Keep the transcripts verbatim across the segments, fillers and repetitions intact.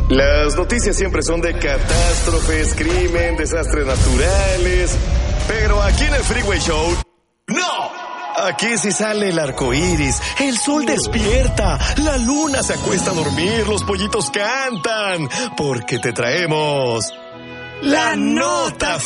Las noticias siempre son de catástrofes, crimen, desastres naturales. Pero aquí en el Freeway Show, ¡no! Aquí sí sale el arco iris, el sol despierta, la luna se acuesta a dormir, los pollitos cantan, porque te traemos la nota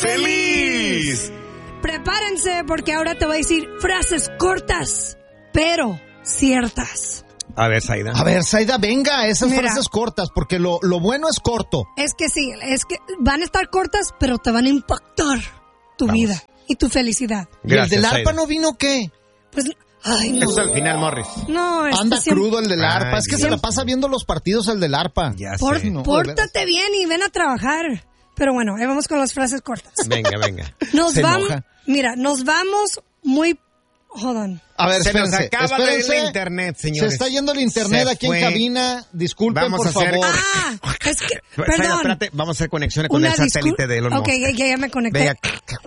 feliz. Prepárense porque ahora te voy a decir frases cortas, pero ciertas. A ver, Zaida. A ver, Zaida, venga, esas Mira, frases cortas, porque lo, lo bueno es corto. Es que sí, es que van a estar cortas, pero te van a impactar tu Vamos. vida y tu felicidad. Gracias, ¿Y el del Zaida. arpa no vino qué? Pues, ay, no. Eso al final, Morris. No, este Anda siempre- crudo el del Ay, arpa. Es que Dios. se la pasa viendo los partidos el del arpa. Ya Por- sé. no, de pórtate bien y ven a trabajar. Pero bueno, ahí vamos con las frases cortas. Venga, venga. Nos Se vamos, enoja. mira, nos vamos muy... Hold on. A ver, Se nos espérense, acaba de ir espérense. el internet, señores. Se está yendo el internet Se aquí fue. en cabina. Disculpen, Vamos por a hacer- favor. Ah, es que, Zaida, perdón. espérate, vamos a hacer conexiones con Una el satélite discul- de Elon Ok, Musk. ya, ya me conecté. Venga.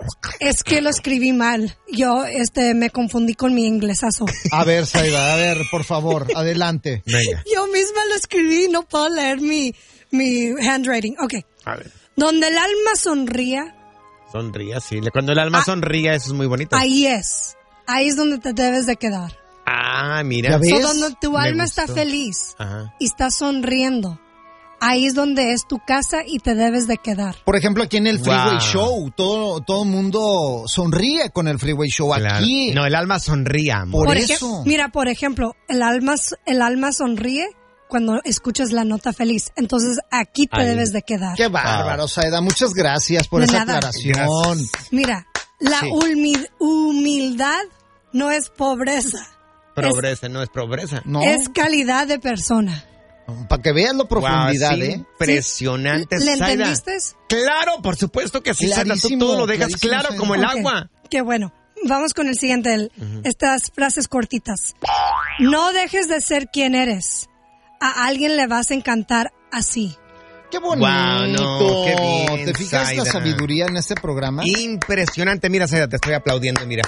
Es que lo escribí mal. Yo, este, me confundí con mi inglesazo. A ver, Zaida, a ver, por favor, adelante. Venga. Yo misma lo escribí, no puedo leer mi, mi handwriting. Ok. A ver. Donde el alma sonría, Sonría, sí. Cuando el alma Ah. sonría, eso es muy bonito. ahí es. Ahí es donde te debes de quedar. Ah, mira. Ya ves. So, donde tu Me alma gustó. está feliz Ajá. y está sonriendo, ahí es donde es tu casa y te debes de quedar. Por ejemplo, aquí en el Freeway Wow. Show, todo todo el mundo sonríe con el Freeway Show. Claro. Aquí, No, el alma sonría, amor. Por ejem- eso. Mira, por ejemplo, el alma, el alma sonríe cuando escuchas la nota feliz. Entonces, aquí te Ahí. debes de quedar. qué bárbaro, Zaida. Muchas gracias por De esa nada. aclaración. Mira, la Sí. humil- humildad no es pobreza. Pobreza, no es pobreza. No, Es calidad de persona. para que veas la profundidad, Wow, sí, ¿eh? impresionante, ¿Le Zaida. entendiste? Claro, por supuesto que sí, Zaida. Tú Clarísimo, todo lo dejas clarísimo, claro Zaida. como el Ok, agua. Qué bueno. Vamos con el siguiente, el- estas frases cortitas. No dejes de ser quien eres. A alguien le vas a encantar así. Qué bonito. Wow, no, qué bien, ¿Te fijas Zaida. la sabiduría en este programa? Impresionante. Mira, Zaida, te estoy aplaudiendo, mira.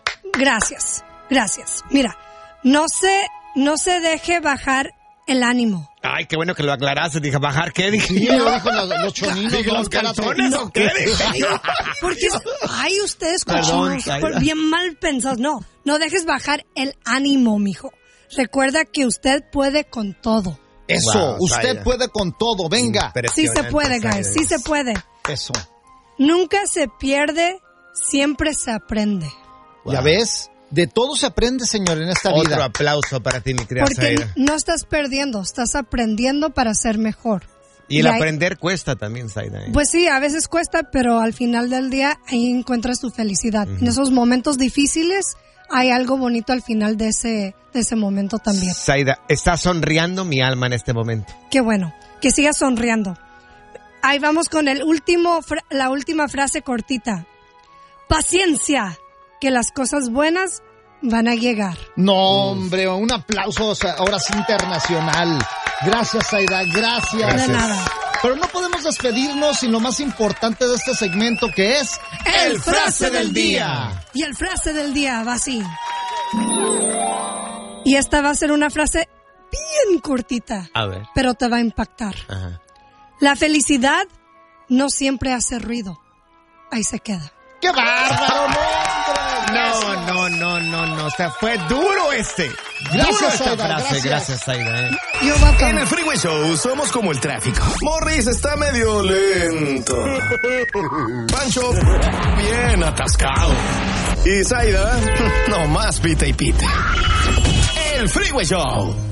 Gracias, gracias. Mira, no se, no se deje bajar el ánimo. Ay, qué bueno que lo aclaraste. Dije, ¿bajar qué? Dije, Sí, yo. lo dijo los, los choninos. Dije, los ¿los calzones caras- o qué? Dije yo. Porque, ay, ustedes Perdón, cochinos, Zaida. por- bien mal pensados. No, no dejes bajar el ánimo, mijo. Recuerda que usted puede con todo. Eso, Wow, usted Zaida. puede con todo, venga. Sí se puede, Zaida. guys, sí se puede. Eso. Nunca se pierde, siempre se aprende. ¿Ya ves? De todo se aprende, señor, en esta Otro vida. aplauso para ti, mi querida Porque Zaida. no estás perdiendo, estás aprendiendo para ser mejor. Y el ahí- aprender cuesta también, Zaida. ¿eh? Pues sí, a veces cuesta, pero al final del día ahí encuentras tu felicidad. En esos momentos difíciles hay algo bonito al final de ese, de ese momento también. Zaida, está sonriendo mi alma en este momento. Qué bueno, que sigas sonriendo. Ahí vamos con el último, fra- la última frase cortita. Paciencia, que las cosas buenas van a llegar. No, hombre, un aplauso o sea, ahora sí internacional. Gracias, Zaida, gracias. De nada. Pero no podemos despedirnos sin lo más importante de este segmento, que es El frase del día. Y el frase del día va así. Y esta va a ser una frase bien cortita, A ver. pero te va a impactar. Ajá. La felicidad no siempre hace ruido. Ahí se queda. ¡Qué bárbaro, no, hombre! No, no, no, no, no. O sea, fue duro este. Gracias, Duro esta Zaida, frase. gracias. Gracias, Zaida. ¿eh? Yo voy a En el Freeway Show somos como el tráfico. Morris está medio lento. Pancho, bien atascado. Y Zaida, no más pita y pita. El Freeway Show.